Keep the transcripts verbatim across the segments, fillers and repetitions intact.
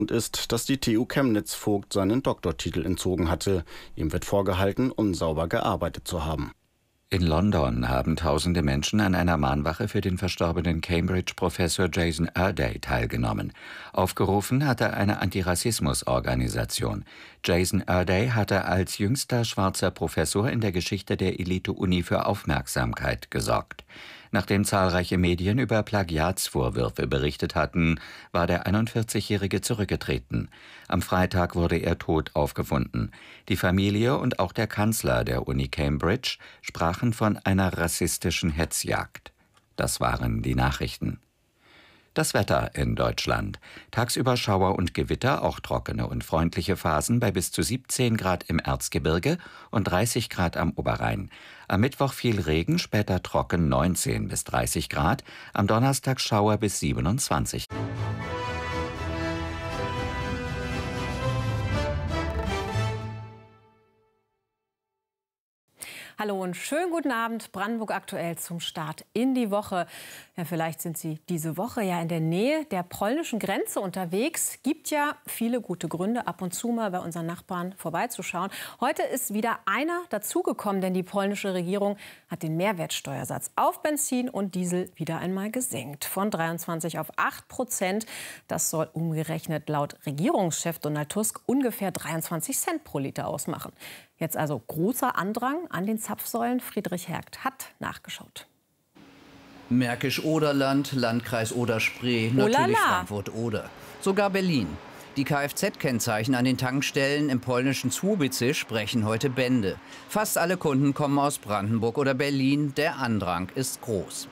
ist, dass die T U Chemnitz Vogt seinen Doktortitel entzogen hatte. Ihm wird vorgehalten, unsauber gearbeitet zu haben. In London haben tausende Menschen an einer Mahnwache für den verstorbenen Cambridge-Professor Jason Erday teilgenommen. Aufgerufen hatte eine Antirassismus-Organisation. Jason Erday hatte als jüngster schwarzer Professor in der Geschichte der Elite-Uni für Aufmerksamkeit gesorgt. Nachdem zahlreiche Medien über Plagiatsvorwürfe berichtet hatten, war der einundvierzigjährige zurückgetreten. Am Freitag wurde er tot aufgefunden. Die Familie und auch der Kanzler der Uni Cambridge sprachen von einer rassistischen Hetzjagd. Das waren die Nachrichten. Das Wetter in Deutschland. Tagsüber Schauer und Gewitter, auch trockene und freundliche Phasen bei bis zu siebzehn Grad im Erzgebirge und dreißig Grad am Oberrhein. Am Mittwoch viel Regen, später trocken neunzehn bis dreißig Grad. Am Donnerstag Schauer bis siebenundzwanzig. Hallo und schönen guten Abend. Brandenburg aktuell zum Start in die Woche. Ja, vielleicht sind Sie diese Woche ja in der Nähe der polnischen Grenze unterwegs. Gibt ja viele gute Gründe, ab und zu mal bei unseren Nachbarn vorbeizuschauen. Heute ist wieder einer dazugekommen, denn die polnische Regierung hat den Mehrwertsteuersatz auf Benzin und Diesel wieder einmal gesenkt. Von dreiundzwanzig auf acht Prozent. Das soll umgerechnet laut Regierungschef Donald Tusk ungefähr dreiundzwanzig Cent pro Liter ausmachen. Jetzt also großer Andrang an den Zapfsäulen. Friedrich Hergt hat nachgeschaut. Märkisch-Oderland, Landkreis Oder-Spree, natürlich Frankfurt-Oder. Sogar Berlin. Die Kfz-Kennzeichen an den Tankstellen im polnischen Słubice sprechen heute Bände. Fast alle Kunden kommen aus Brandenburg oder Berlin. Der Andrang ist groß.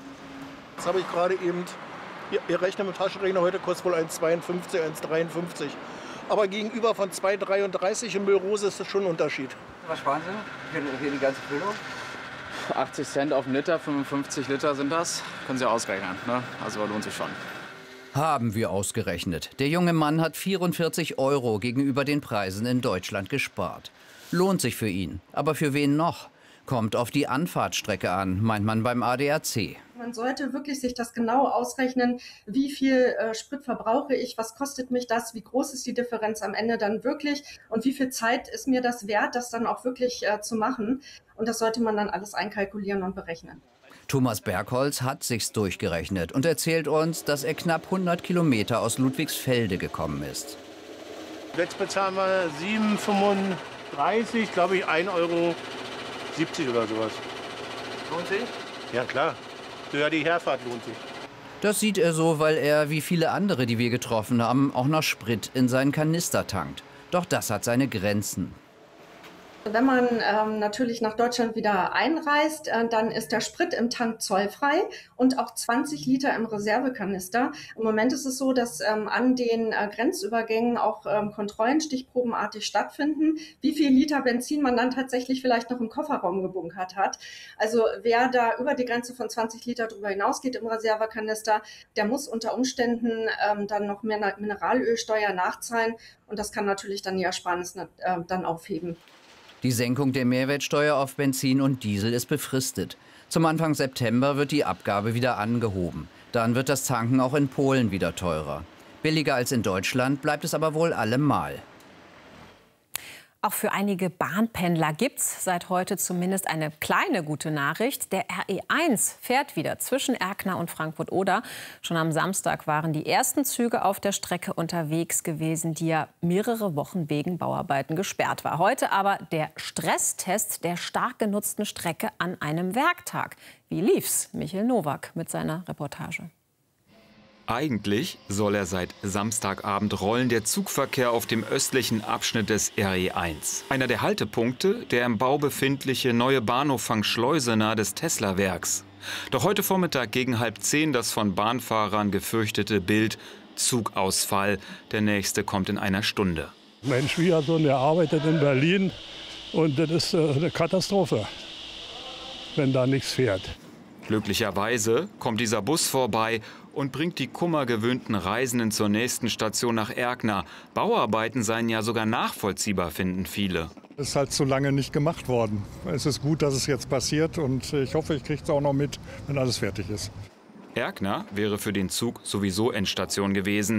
Jetzt habe ich gerade eben, ihr, ihr rechnet mit dem Taschenrechner, heute kostet wohl eins Komma zweiundfünfzig, eins Komma dreiundfünfzig. Aber gegenüber von zwei Komma dreiunddreißig in Müllrose ist das schon ein Unterschied. Was sparen Sie? Hier, hier die ganze Füllung? achtzig Cent auf einen Liter, fünfundfünfzig Liter sind das. Können Sie ausrechnen, ne? Also lohnt sich schon. Haben wir ausgerechnet. Der junge Mann hat vierundvierzig Euro gegenüber den Preisen in Deutschland gespart. Lohnt sich für ihn. Aber für wen noch? Kommt auf die Anfahrtstrecke an, meint man beim A D A C. Man sollte wirklich sich das genau ausrechnen, wie viel äh, Sprit verbrauche ich, was kostet mich das, wie groß ist die Differenz am Ende dann wirklich und wie viel Zeit ist mir das wert, das dann auch wirklich äh, zu machen. Und das sollte man dann alles einkalkulieren und berechnen. Thomas Bergholz hat sich's durchgerechnet und erzählt uns, dass er knapp hundert Kilometer aus Ludwigsfelde gekommen ist. Jetzt bezahlen wir sieben Euro fünfunddreißig, glaube ich, ein Euro siebzig oder sowas. Lohnt sich? Ja, klar. Ja, die Herfahrt lohnt sich. Das sieht er so, weil er, wie viele andere, die wir getroffen haben, auch noch Sprit in seinen Kanister tankt. Doch das hat seine Grenzen. Wenn man ähm, natürlich nach Deutschland wieder einreist, äh, dann ist der Sprit im Tank zollfrei und auch zwanzig Liter im Reservekanister. Im Moment ist es so, dass ähm, an den äh, Grenzübergängen auch ähm, Kontrollen stichprobenartig stattfinden, wie viel Liter Benzin man dann tatsächlich vielleicht noch im Kofferraum gebunkert hat. Also wer da über die Grenze von zwanzig Liter drüber hinausgeht im Reservekanister, der muss unter Umständen ähm, dann noch mehr Mineralölsteuer nachzahlen und das kann natürlich dann die Ersparnis äh, dann aufheben. Die Senkung der Mehrwertsteuer auf Benzin und Diesel ist befristet. Zum Anfang September wird die Abgabe wieder angehoben. Dann wird das Tanken auch in Polen wieder teurer. Billiger als in Deutschland bleibt es aber wohl allemal. Auch für einige Bahnpendler gibt es seit heute zumindest eine kleine gute Nachricht. Der R E eins fährt wieder zwischen Erkner und Frankfurt-Oder. Schon am Samstag waren die ersten Züge auf der Strecke unterwegs gewesen, die ja mehrere Wochen wegen Bauarbeiten gesperrt war. Heute aber der Stresstest der stark genutzten Strecke an einem Werktag. Wie lief's? Michael Nowak mit seiner Reportage. Eigentlich soll er seit Samstagabend rollen, der Zugverkehr auf dem östlichen Abschnitt des R E eins. Einer der Haltepunkte, der im Bau befindliche neue Bahnhof Fangschleuse nahe des Tesla-Werks. Doch heute Vormittag gegen halb zehn das von Bahnfahrern gefürchtete Bild Zugausfall. Der nächste kommt in einer Stunde. Mein Schwiegersohn, der arbeitet in Berlin und das ist eine Katastrophe, wenn da nichts fährt. Glücklicherweise kommt dieser Bus vorbei und bringt die kummergewöhnten Reisenden zur nächsten Station nach Erkner. Bauarbeiten seien ja sogar nachvollziehbar, finden viele. Es ist halt zu lange nicht gemacht worden. Es ist gut, dass es jetzt passiert und ich hoffe, ich kriege es auch noch mit, wenn alles fertig ist. Erkner wäre für den Zug sowieso Endstation gewesen.